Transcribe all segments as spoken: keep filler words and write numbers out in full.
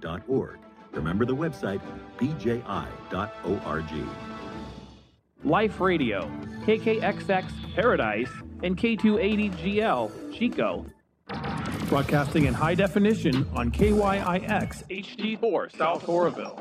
dot org. Remember the website, b j i dot org. Life Radio, K K X X Paradise, and K two eighty G L Chico. Broadcasting in high definition on K Y I X H D four South Oroville.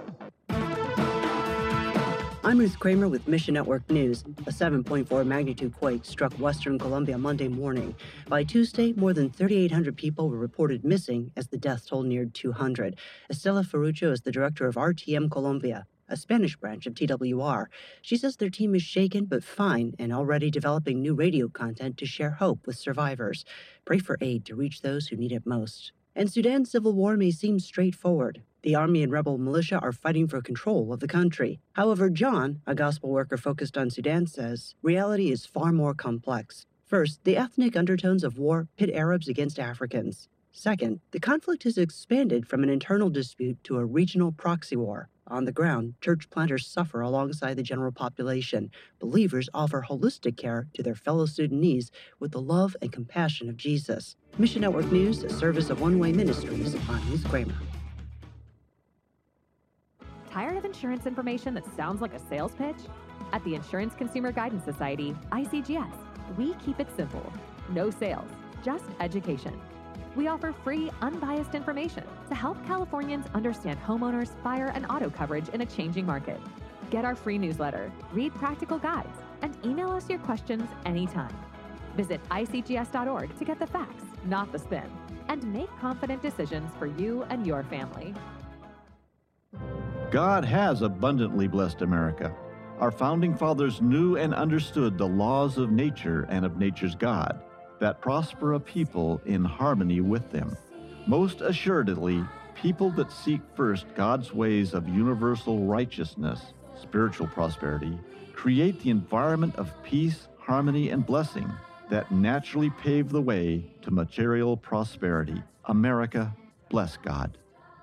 I'm Ruth Kramer with Mission Network News. A seven point four magnitude quake struck western Colombia Monday morning. By Tuesday, more than thirty-eight hundred people were reported missing as the death toll neared two hundred. Estela Ferrucho is the director of R T M Colombia, a Spanish branch of T W R. She says their team is shaken but fine and already developing new radio content to share hope with survivors. Pray for aid to reach those who need it most. And Sudan's civil war may seem straightforward. The army and rebel militia are fighting for control of the country. However, John, a gospel worker focused on Sudan, says reality is far more complex. First, the ethnic undertones of war pit Arabs against Africans. Second, the conflict has expanded from an internal dispute to a regional proxy war. On the ground, church planters suffer alongside the general population. Believers offer holistic care to their fellow Sudanese with the love and compassion of Jesus. Mission Network News, a service of One Way Ministries. I'm Ruth Kramer. Tired of insurance information that sounds like a sales pitch? At the Insurance Consumer Guidance Society, I C G S, we keep it simple. No sales, just education. We offer free, unbiased information to help Californians understand homeowners, fire, and auto coverage in a changing market. Get our free newsletter, read practical guides, and email us your questions anytime. Visit I C G S dot org to get the facts, not the spin, and make confident decisions for you and your family. God has abundantly blessed America. Our founding fathers knew and understood the laws of nature and of nature's God, that prosper a people in harmony with them. Most assuredly, people that seek first God's ways of universal righteousness, spiritual prosperity, create the environment of peace, harmony, and blessing that naturally pave the way to material prosperity. America, bless God.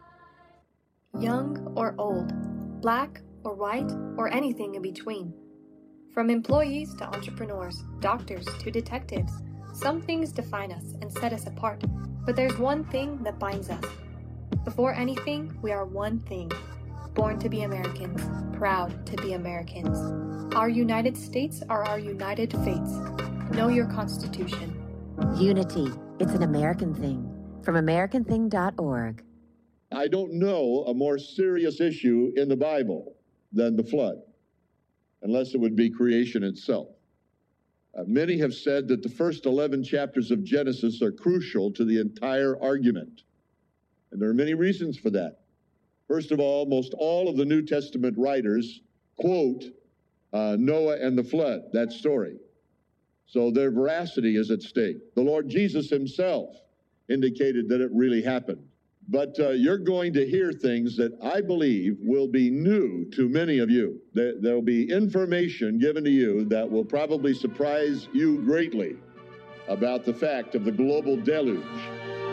Young or old, black or white, or anything in between. From employees to entrepreneurs, doctors to detectives, some things define us and set us apart, but there's one thing that binds us. Before anything, we are one thing. Born to be Americans, proud to be Americans. Our United States are our united fates. Know your Constitution. Unity. It's an American thing. From American thing dot org. I don't know a more serious issue in the Bible than the flood, unless it would be creation itself. Uh, many have said that the first eleven chapters of Genesis are crucial to the entire argument, and there are many reasons for that. First of all, most all of the New Testament writers quote uh, Noah and the flood, that story. So their veracity is at stake. The Lord Jesus himself indicated that it really happened. But uh, you're going to hear things that I believe will be new to many of you. There, there'll be information given to you that will probably surprise you greatly about the fact of the global deluge